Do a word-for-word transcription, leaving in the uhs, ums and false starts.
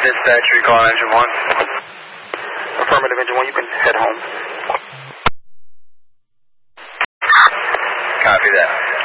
Dispatch, recall engine one. Affirmative, engine one, you can head home. Copy that.